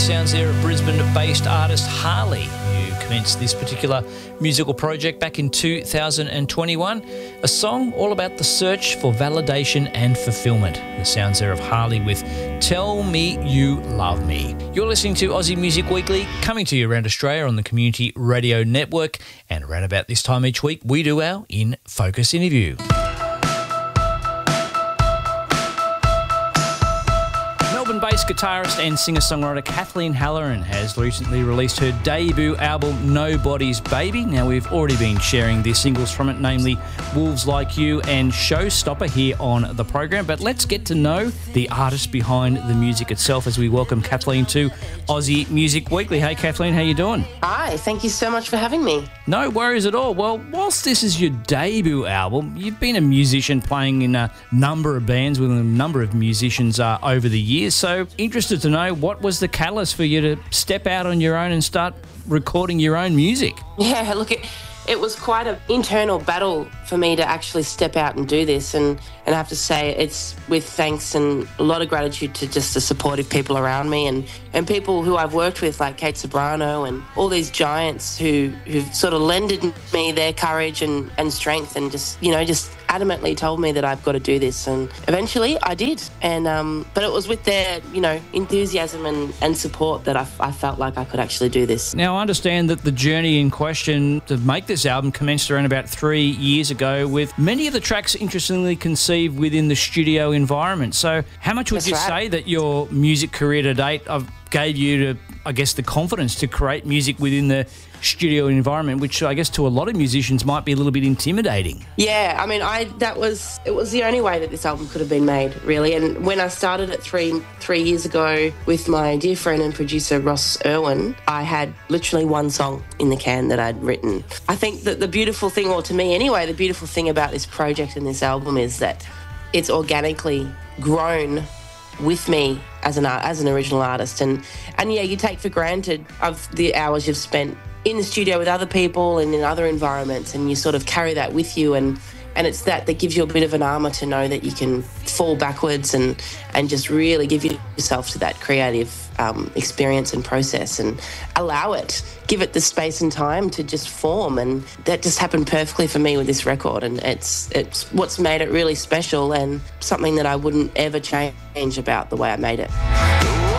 sounds there of Brisbane-based artist Harley, who commenced this particular musical project back in 2021. A song all about the search for validation and fulfillment. The sounds there of Harley with Tell Me You Love Me. You're listening to Aussie Music Weekly, coming to you around Australia on the Community Radio Network. And around about this time each week, we do our In Focus interview. Melbourne-based guitarist and singer-songwriter Kathleen Halloran has recently released her debut album, Nobody's Baby. Now, we've already been sharing the singles from it, namely Wolves Like You and Showstopper, here on the program. But let's get to know the artist behind the music itself as we welcome Kathleen to Aussie Music Weekly. Hey, Kathleen, how you doing? Hi, thank you so much for having me. No worries at all. Well, whilst this is your debut album, you've been a musician playing in a number of bands with a number of musicians over the years. So interested to know, what was the catalyst for you to step out on your own and start recording your own music? Yeah, look, it was quite an internal battle for me to actually step out and do this. And I have to say, it's with thanks and a lot of gratitude to just the supportive people around me and people who I've worked with, like Kate Sobrano and all these giants who've sort of lended me their courage and strength and just adamantly told me that I've got to do this. And eventually I did. And but it was with their, enthusiasm and support that I felt like I could actually do this. Now, I understand that the journey in question to make this album commenced around about 3 years ago, with many of the tracks interestingly conceived within the studio environment. So how much would you say that your music career to date gave you the confidence to create music within the studio environment, which I guess to a lot of musicians might be a little bit intimidating? Yeah, I mean, it was the only way that this album could have been made, really. And when I started it three years ago with my dear friend and producer Ross Irwin, I had literally one song in the can that I'd written. I think that the beautiful thing, or to me anyway, the beautiful thing about this project and this album is that it's organically grown with me as an original artist. And yeah, you take for granted of the hours you've spent in the studio with other people and in other environments, and you sort of carry that with you, and it's that gives you a bit of an armour to know that you can fall backwards and just really give yourself to that creative experience and process and give it the space and time to just form. And that just happened perfectly for me with this record, and it's what's made it really special and something that I wouldn't ever change about the way I made it.